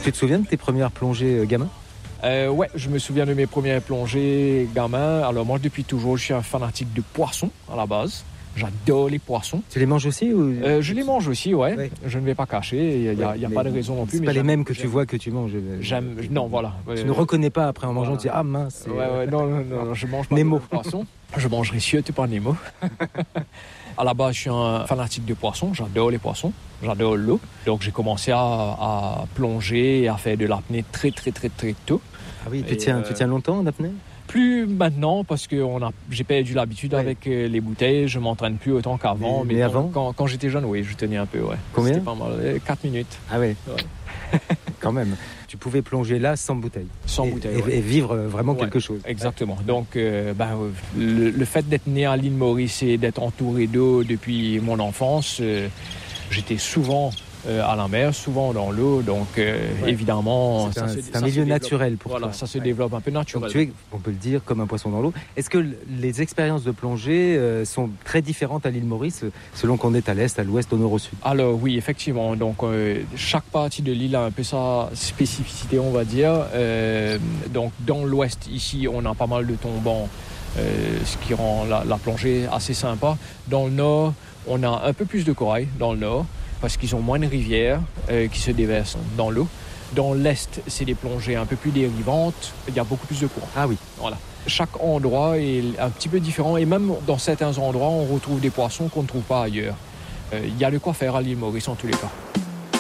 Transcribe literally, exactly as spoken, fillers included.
Tu te souviens de tes premières plongées euh, gamin? Euh, ouais, je me souviens de mes premières plongées gamin. Alors moi, depuis toujours, je suis un fanatique de poissons à la base. J'adore les poissons. Tu les manges aussi ou... euh, Je les mange aussi, ouais. ouais. Je ne vais pas cacher, il n'y a, ouais, y a pas de raison non plus. C'est mais pas les mêmes que j'aime. tu vois que tu manges. J'aime, non, voilà. Tu euh, ne reconnais pas après en mangeant, voilà. Tu dis ah mince. Ouais, ouais, non, non, non, non, je mange pas Nemo. de poissons. Je mangerai surtout pas Nemo. À la base, je suis un fanatique de poissons. J'adore les poissons. J'adore l'eau. Donc, j'ai commencé à, à plonger et à faire de l'apnée très, très, très, très tôt. Ah oui, tu tiens, euh... tu tiens longtemps en apnée? Plus maintenant parce que on a, j'ai perdu l'habitude ouais. avec euh, les bouteilles. Je m'entraîne plus autant qu'avant. Mais, mais quand, avant quand, quand j'étais jeune, oui, je tenais un peu. Ouais. Combien? C'était pas mal. quatre minutes. Ah ouais, ouais. Quand même. Tu pouvais plonger là sans bouteille. Sans et, bouteille, et, ouais. et vivre vraiment ouais, quelque chose. Exactement. Donc, euh, ben, le, le fait d'être né à l'île Maurice et d'être entouré d'eau depuis mon enfance, euh, j'étais souvent euh, à la mer, souvent dans l'eau. Donc, euh, ouais. évidemment... C'est ça un, se, c'est un milieu naturel pour voilà, toi. Ça se ouais. développe un peu naturellement. Donc, tu es, on peut le dire, comme un poisson dans l'eau. Est-ce que les expériences de plongée euh, sont très différentes à l'île Maurice, selon qu'on est à l'est, à l'ouest, au nord, au sud? Alors oui, effectivement. Donc, euh, chaque partie de l'île a un peu sa spécificité, on va dire. Euh, donc, dans l'ouest, ici, on a pas mal de tombants, euh, ce qui rend la, la plongée assez sympa. Dans le nord, on a un peu plus de corail, dans le nord, parce qu'ils ont moins de rivières euh, qui se déversent dans l'eau. Dans l'est, c'est des plongées un peu plus dérivantes. Il y a beaucoup plus de courant. Ah oui. Voilà. Chaque endroit est un petit peu différent. Et même dans certains endroits, on retrouve des poissons qu'on ne trouve pas ailleurs. Euh, il y a de quoi faire à l'île Maurice en tous les cas.